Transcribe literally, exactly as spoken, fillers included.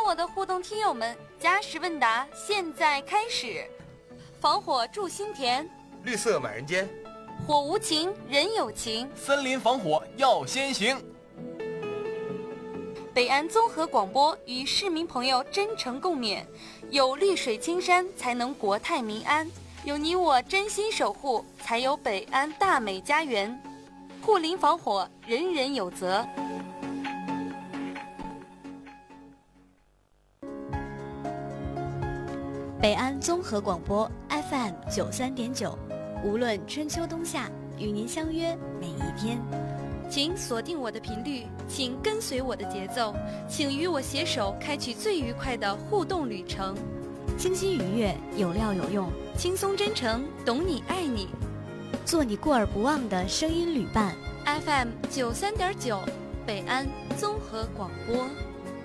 我的互动听友们，加时问答现在开始。防火助心田， 绿色满人间， 火无情人有情， 森林防火要先行。 北安综合广播与市民朋友真诚共勉，有绿水青山才能国泰民安，有你我真心守护，才有北安大美家园。护林防火，人人有责。 北安综合广播 F M 九三点九，无论春秋冬夏，与您相约每一天。 请锁定我的频率，请跟随我的节奏，请与我携手开启最愉快的互动旅程。 清新愉悦，有料有用， 轻松真诚，懂你爱你， 做你过耳不忘的声音旅伴。 F M 九三点九，北安综合广播。